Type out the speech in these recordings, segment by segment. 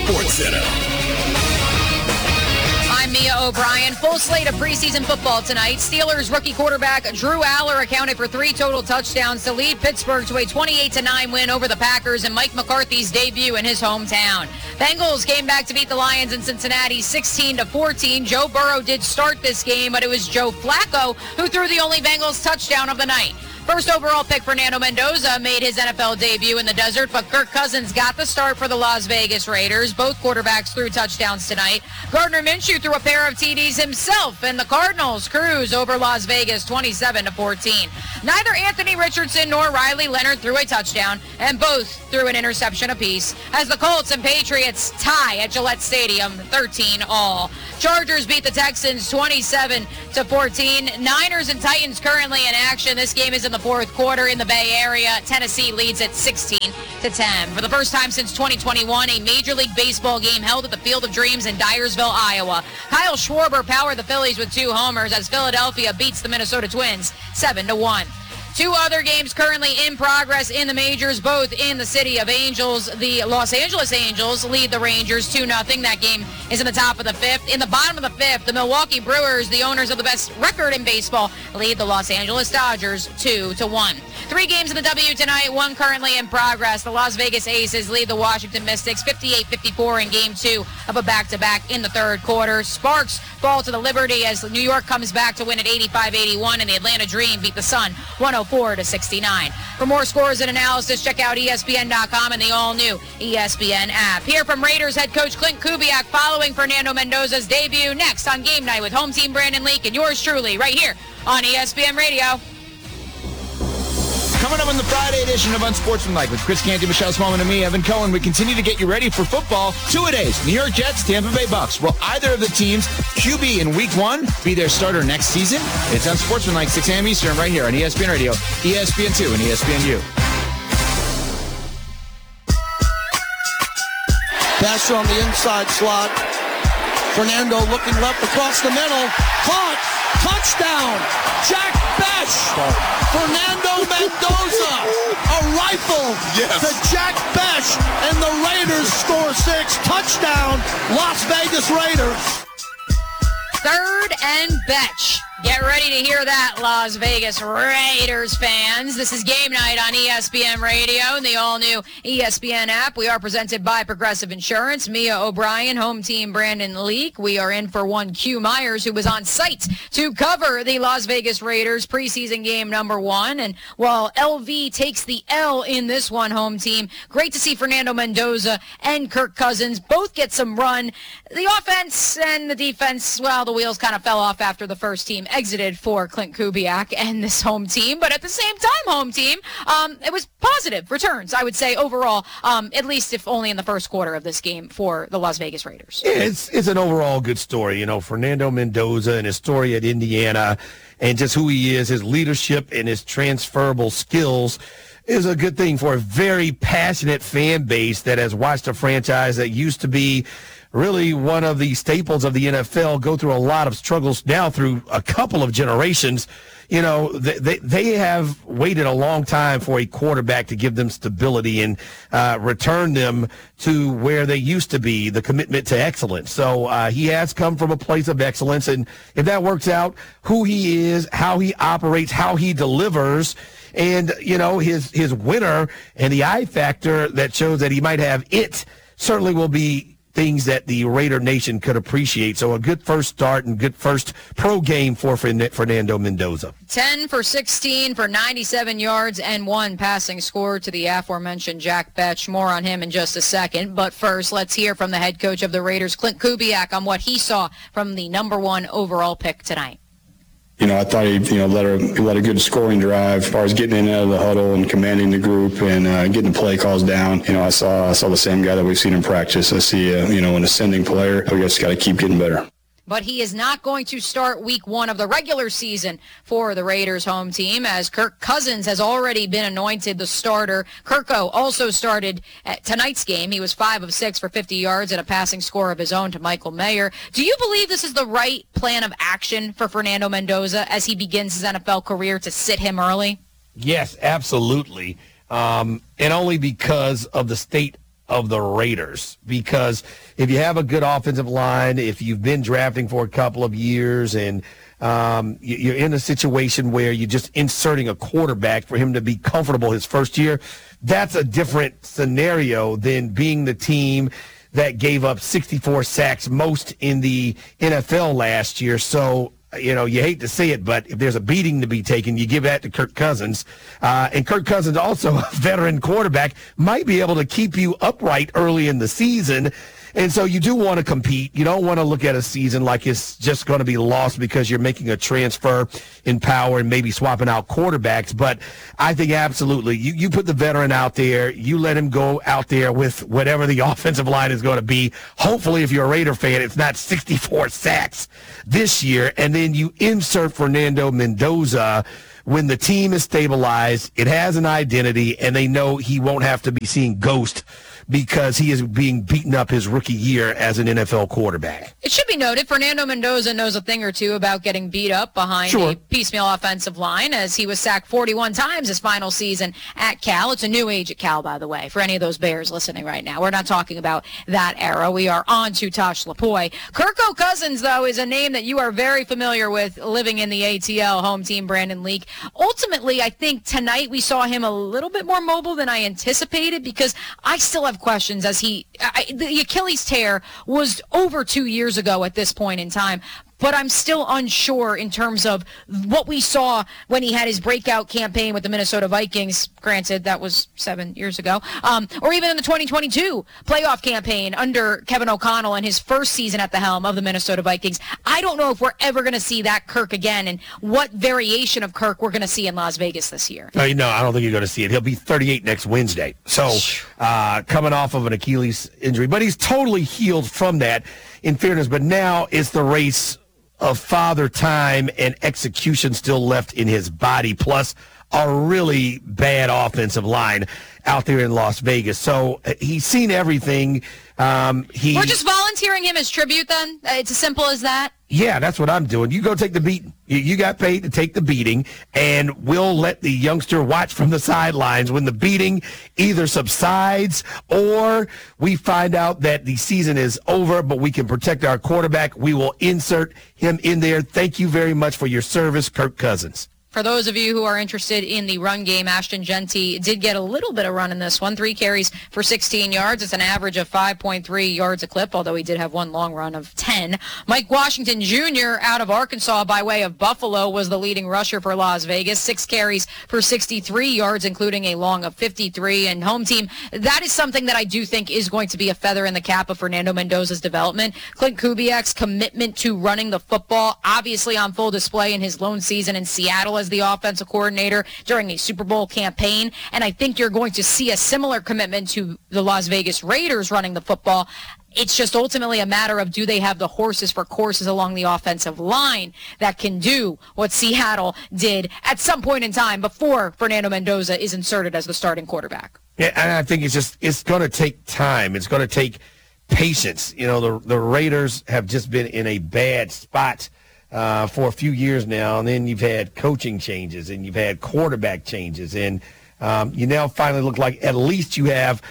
Sports Center. I'm Mia O'Brien. Full slate of preseason football tonight. Steelers rookie quarterback Drew Aller accounted for 3 total touchdowns to lead Pittsburgh to a 28-9 win over the Packers in Mike McCarthy's debut in his hometown. Bengals came back to beat the Lions in Cincinnati 16-14. Joe Burrow did start this game, but it was Joe Flacco who threw the only Bengals touchdown of the night. First overall pick Fernando Mendoza made his NFL debut in the desert, but Kirk Cousins got the start for the Las Vegas Raiders. Both quarterbacks threw touchdowns tonight. Gardner Minshew threw a pair of TDs himself, and the Cardinals cruise over Las Vegas 27-14. Neither Anthony Richardson nor Riley Leonard threw a touchdown, and both threw an interception apiece as the Colts and Patriots tie at Gillette Stadium 13-all. Chargers beat the Texans 27-14. Niners and Titans currently in action. This game is in the fourth quarter in the Bay Area. Tennessee leads at 16-10. For the first time since 2021, a Major League Baseball game held at the Field of Dreams in Dyersville, Iowa. Kyle Schwarber powered the Phillies with 2 homers as Philadelphia beats the Minnesota Twins 7-1. 2 other games currently in progress in the majors, both in the city of Angels. The Los Angeles Angels lead the Rangers 2-0. That game is in the top of the 5th. In the bottom of the 5th, the Milwaukee Brewers, the owners of the best record in baseball, lead the Los Angeles Dodgers 2-1. 3 games in the W tonight, 1 currently in progress. The Las Vegas Aces lead the Washington Mystics 58-54 in Game 2 of a back-to-back in the third quarter. Sparks fall to the Liberty as New York comes back to win at 85-81, and the Atlanta Dream beat the Sun 104-69. For more scores and analysis, check out ESPN.com and the all-new ESPN app. Hear from Raiders head coach Clint Kubiak following Fernando Mendoza's debut next on Game Night with home team Brandon Leak and yours truly right here on ESPN Radio. Coming up on the Friday edition of Unsportsmanlike with Chris Canty, Michelle Smallman, and me, Evan Cohen, we continue to get you ready for football. 2-a-days, New York Jets, Tampa Bay Bucks. Will either of the teams' QB in Week 1 be their starter next season? It's Unsportsmanlike, 6 a.m. Eastern, right here on ESPN Radio, ESPN2, and ESPNU. Pass on the inside slot. Fernando looking left across the middle. Caught. Touchdown. Jack Bech. Fernando Mendoza. A rifle to Jack Bech. And the Raiders score 6. Touchdown. Las Vegas Raiders. 3rd and Bech. Get ready to hear that, Las Vegas Raiders fans. This is Game Night on ESPN Radio and the all-new ESPN app. We are presented by Progressive Insurance. Mia O'Brien, home team Brandon Leak. We are in for one Q Myers, who was on site to cover the Las Vegas Raiders preseason game number 1. And while LV takes the L in this one, home team, great to see Fernando Mendoza and Kirk Cousins both get some run. The offense and the defense, well, the wheels kind of fell off after the first team exited for Clint Kubiak and this home team. But at the same time, home team, it was positive returns, I would say, overall, at least if only in the first quarter of this game for the Las Vegas Raiders. Yeah, it's an overall good story. You know, Fernando Mendoza and his story at Indiana and just who he is, his leadership and his transferable skills is a good thing for a very passionate fan base that has watched a franchise that used to be really one of the staples of the NFL go through a lot of struggles now through a couple of generations. You know, they have waited a long time for a quarterback to give them stability and return them to where they used to be, the commitment to excellence. So he has come from a place of excellence. And if that works out, who he is, how he operates, how he delivers, and, you know, his winner and the I factor that shows that he might have it certainly will be things that the Raider Nation could appreciate. So a good first start and good first pro game for Fernando Mendoza. 10 for 16 for 97 yards and 1 passing score to the aforementioned Jack Bech. More on him in just a second. But first, let's hear from the head coach of the Raiders, Clint Kubiak, on what he saw from the number 1 overall pick tonight. You know, I thought he, led a good scoring drive as far as getting in and out of the huddle and commanding the group and getting the play calls down. You know, I saw the same guy that we've seen in practice. I see, an ascending player. We just got to keep getting better. But he is not going to start week 1 of the regular season for the Raiders home team, as Kirk Cousins has already been anointed the starter. Kirko also started at tonight's game. He was 5 of 6 for 50 yards and a passing score of his own to Michael Mayer. Do you believe this is the right plan of action for Fernando Mendoza as he begins his NFL career to sit him early? Yes, absolutely. And only because of the state of the Raiders, because if you have a good offensive line, if you've been drafting for a couple of years and you're in a situation where you're just inserting a quarterback for him to be comfortable his first year, that's a different scenario than being the team that gave up 64 sacks, most in the NFL last year. So, you hate to say it, but if there's a beating to be taken, you give that to Kirk Cousins. And Kirk Cousins, also a veteran quarterback, might be able to keep you upright early in the season. And so you do want to compete. You don't want to look at a season like it's just going to be lost because you're making a transfer in power and maybe swapping out quarterbacks. But I think absolutely, you put the veteran out there, you let him go out there with whatever the offensive line is going to be. Hopefully, if you're a Raider fan, it's not 64 sacks this year. And then you insert Fernando Mendoza when the team is stabilized, it has an identity, and they know he won't have to be seeing ghost because he is being beaten up his rookie year as an NFL quarterback. It should be noted, Fernando Mendoza knows a thing or two about getting beat up behind a piecemeal offensive line, as he was sacked 41 times his final season at Cal. It's a new age at Cal, by the way, for any of those Bears listening right now. We're not talking about that era. We are on to Tosh Lupoi. Kirko Cousins, though, is a name that you are very familiar with living in the ATL, home team Brandon Leak. Ultimately, I think tonight we saw him a little bit more mobile than I anticipated, because I still have questions as the Achilles tear was over 2 years ago at this point in time. But I'm still unsure in terms of what we saw when he had his breakout campaign with the Minnesota Vikings. Granted, that was 7 years ago. Or even in the 2022 playoff campaign under Kevin O'Connell and his first season at the helm of the Minnesota Vikings. I don't know if we're ever going to see that Kirk again and what variation of Kirk we're going to see in Las Vegas this year. No, I don't think you're going to see it. He'll be 38 next Wednesday. So coming off of an Achilles injury. But he's totally healed from that, in fairness. But now it's the race of father time and execution still left in his body, plus a really bad offensive line out there in Las Vegas. So he's seen everything. We're just volunteering him as tribute then? It's as simple as that? Yeah, that's what I'm doing. You go take the beating. You got paid to take the beating, and we'll let the youngster watch from the sidelines when the beating either subsides or we find out that the season is over, but we can protect our quarterback. We will insert him in there. Thank you very much for your service, Kirk Cousins. For those of you who are interested in the run game, Ashton Jeanty did get a little bit of run in this one. 3 carries for 16 yards. It's an average of 5.3 yards a clip, although he did have one long run of 10. Mike Washington Jr. out of Arkansas by way of Buffalo was the leading rusher for Las Vegas. 6 carries for 63 yards, including a long of 53. And home team, that is something that I do think is going to be a feather in the cap of Fernando Mendoza's development. Clint Kubiak's commitment to running the football, obviously on full display in his lone season in Seattle as the offensive coordinator during a Super Bowl campaign. And I think you're going to see a similar commitment to the Las Vegas Raiders running the football. It's just ultimately a matter of, do they have the horses for courses along the offensive line that can do what Seattle did at some point in time before Fernando Mendoza is inserted as the starting quarterback. Yeah, and I think it's going to take time. It's going to take patience. The Raiders have just been in a bad spot for a few years now, and then you've had coaching changes and you've had quarterback changes, and you now finally look like at least you have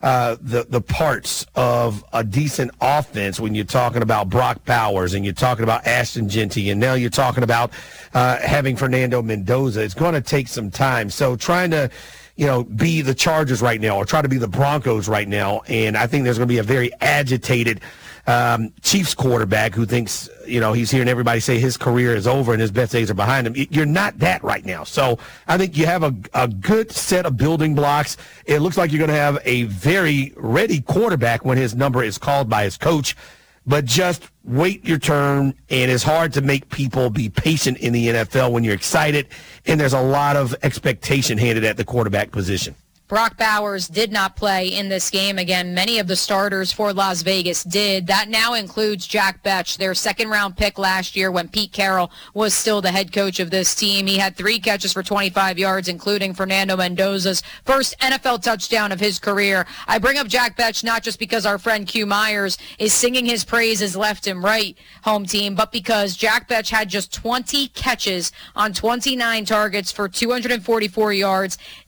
the parts of a decent offense when you're talking about Brock Bowers and you're talking about Ashton Jeanty, and now you're talking about having Fernando Mendoza. It's going to take some time. So trying to be the Chargers right now or try to be the Broncos right now, and I think there's going to be a very agitated Chiefs quarterback who thinks, he's hearing everybody say his career is over and his best days are behind him. You're not that right now. So I think you have a good set of building blocks. It looks like you're going to have a very ready quarterback when his number is called by his coach. But just wait your turn, and it's hard to make people be patient in the NFL when you're excited, and there's a lot of expectation handed at the quarterback position. Brock Bowers did not play in this game. Again, many of the starters for Las Vegas did. That now includes Jack Bech, their second-round pick last year when Pete Carroll was still the head coach of this team. He had 3 catches for 25 yards, including Fernando Mendoza's first NFL touchdown of his career. I bring up Jack Bech not just because our friend Q Myers is singing his praises left and right, home team, but because Jack Bech had just 20 catches on 29 targets for 244 yards.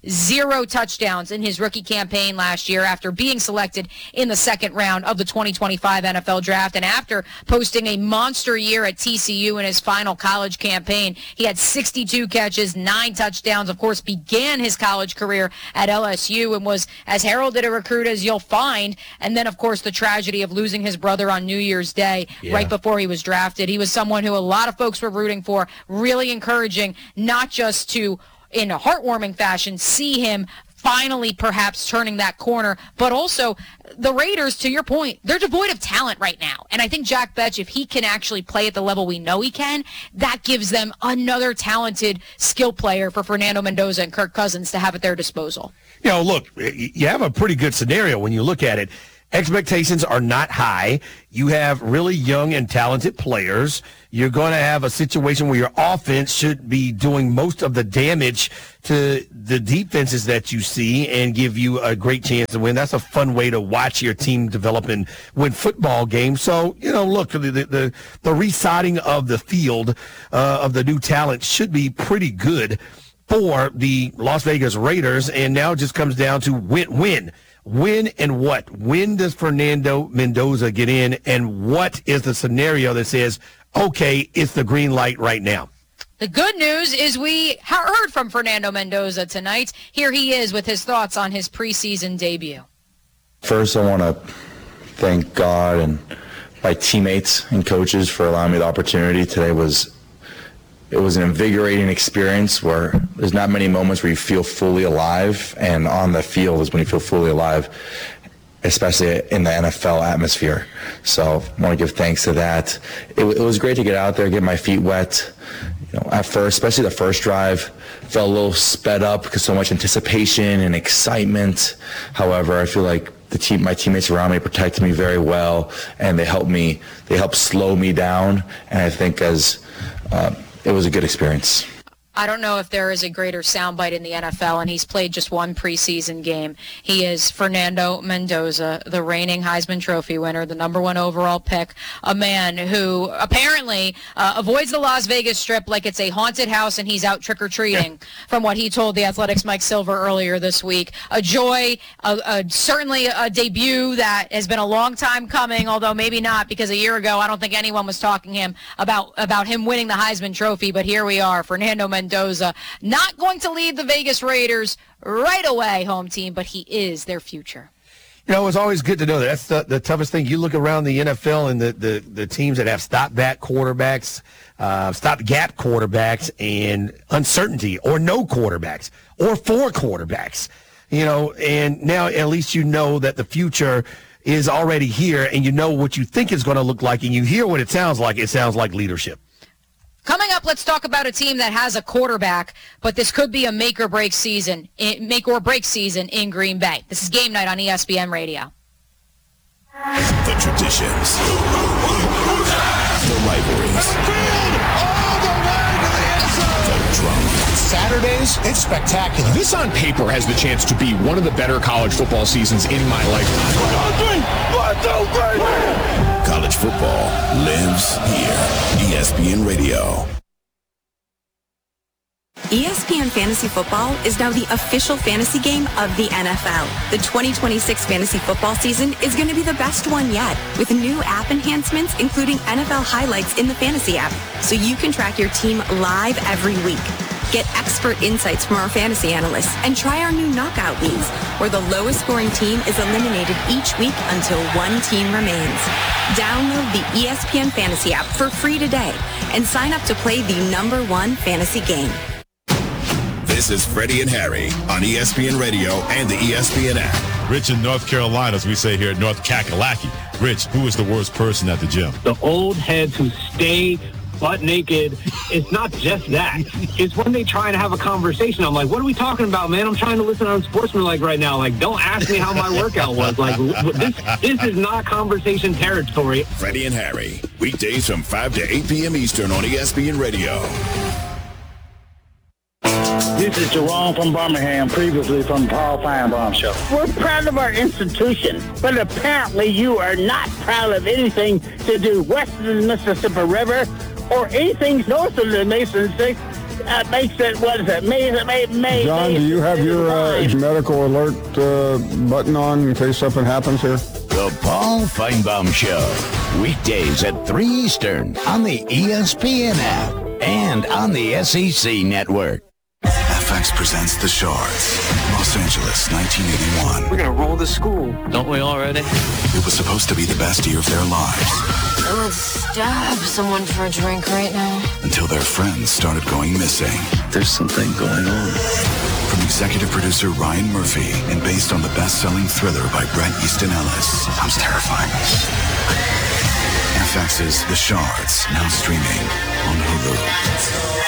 0 touchdowns in his rookie campaign last year after being selected in the second round of the 2025 NFL Draft. And after posting a monster year at TCU in his final college campaign, he had 62 catches, 9 touchdowns, of course, began his college career at LSU and was as heralded a recruit as you'll find. And then, of course, the tragedy of losing his brother on New Year's Day right before he was drafted. He was someone who a lot of folks were rooting for, really encouraging, not just to, in a heartwarming fashion, see him finally perhaps turning that corner, but also the Raiders, to your point, they're devoid of talent right now. And I think Jack Bech, if he can actually play at the level we know he can, that gives them another talented skill player for Fernando Mendoza and Kirk Cousins to have at their disposal. You know, look, you have a pretty good scenario when you look at it. Expectations are not high. You have really young and talented players. You're going to have a situation where your offense should be doing most of the damage to the defenses that you see and give you a great chance to win. That's a fun way to watch your team develop and win football games. So, you know, look, the residing of the field of the new talent should be pretty good for the Las Vegas Raiders. And now it just comes down to win. When and what? When does Fernando Mendoza get in, and what is the scenario that says, okay, it's the green light right now? The good news is we heard from Fernando Mendoza tonight. Here he is with his thoughts on his preseason debut. First, I want to thank God and my teammates and coaches for allowing me the opportunity. Today was an invigorating experience where there's not many moments where you feel fully alive, and on the field is when you feel fully alive, especially in the NFL atmosphere. So I want to give thanks to that. It was great to get out there, get my feet wet. You know, at first, especially the first drive, felt a little sped up because so much anticipation and excitement. However, I feel like my teammates around me protected me very well, and they helped slow me down. And I think it was a good experience. I don't know if there is a greater soundbite in the NFL, and he's played just one preseason game. He is Fernando Mendoza, the reigning Heisman Trophy winner, the #1 overall pick, a man who apparently avoids the Las Vegas Strip like it's a haunted house and he's out trick-or-treating, from what he told the Athletics' Mike Silver earlier this week. A joy, certainly a debut that has been a long time coming, although maybe not, because a year ago I don't think anyone was talking him about him winning the Heisman Trophy, but here we are, Fernando Mendoza, not going to lead the Vegas Raiders right away, home team, but he is their future. You know, it's always good to know that. That's the toughest thing. You look around the NFL and the teams that have stop-back quarterbacks, stop-gap quarterbacks, and uncertainty, or no quarterbacks, or 4 quarterbacks. You know, and now at least you know that the future is already here, and you know what you think it's going to look like, and you hear what it sounds like. It sounds like leadership. Coming up, let's talk about a team that has a quarterback, but this could be a make or break season in Green Bay. This is Game Night on ESPN Radio. The traditions, the rivalries, the drama. Saturdays, it's spectacular. This on paper has the chance to be one of the better college football seasons in my lifetime. College football lives here. ESPN Radio. ESPN Fantasy Football is now the official fantasy game of the NFL. The 2026 fantasy football season is going to be the best one yet, with new app enhancements, including NFL highlights in the fantasy app, so you can track your team live every week. Get expert insights from our fantasy analysts and try our new knockout leagues, where the lowest scoring team is eliminated each week until one team remains. Download the ESPN Fantasy app for free today and sign up to play the #1 fantasy game. This is Freddie and Harry on ESPN Radio and the ESPN app. Rich in North Carolina, as we say here at North Kakalaki. Rich, who is the worst person at the gym? The old heads who stay butt naked. It's not just that. It's when they try and have a conversation. I'm like, what are we talking about, man? I'm trying to listen on Sportsmanlike right now. Like, don't ask me how my workout was. Like, this is not conversation territory. Freddie and Harry, weekdays from 5 to 8 p.m. Eastern on ESPN Radio. This is Jerome from Birmingham, previously from the Paul Feinbaum Show. We're proud of our institution, but apparently you are not proud of anything to do west of the Mississippi River or anything north of the Mason Six That makes it, what is it, May. John, do you have your medical alert button on in case something happens here? The Paul Feinbaum Show. Weekdays at 3 Eastern on the ESPN app and on the SEC Network. FX presents The Shards, Los Angeles, 1981. We're going to roll the school. Don't we already? It was supposed to be the best year of their lives. Let's stab someone for a drink right now. Until their friends started going missing. There's something going on. From executive producer Ryan Murphy and based on the best-selling thriller by Bret Easton Ellis. Sounds terrifying. FX's The Shards, now streaming on Hulu.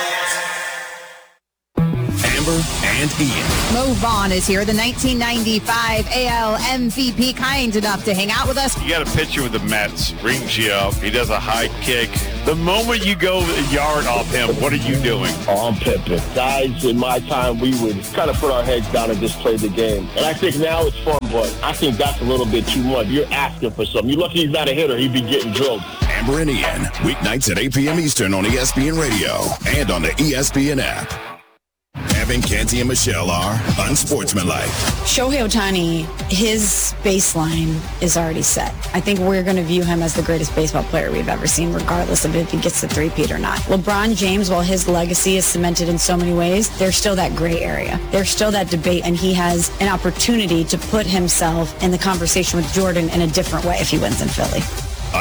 Amber and Ian. Mo Vaughn is here, the 1995 AL MVP, kind enough to hang out with us. You got a pitcher with the Mets, brings you up. He does a high kick. The moment you go a yard off him, what are you doing? Oh, I'm pimping. Guys, in my time, we would kind of put our heads down and just play the game. And I think now it's fun, but I think that's a little bit too much. You're asking for something. You're lucky he's not a hitter. He'd be getting drilled. Amber and Ian, weeknights at 8 p.m. Eastern on ESPN Radio and on the ESPN app. Evan, Canty, and Michelle are unsportsmanlike. Shohei Ohtani, his baseline is already set. I think we're going to view him as the greatest baseball player we've ever seen, regardless of if he gets the three-peat or not. LeBron James, while his legacy is cemented in so many ways, there's still that gray area. There's still that debate, and he has an opportunity to put himself in the conversation with Jordan in a different way if he wins in Philly.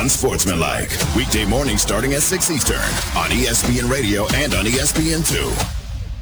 Unsportsmanlike, weekday morning starting at 6 Eastern on ESPN Radio and on ESPN2.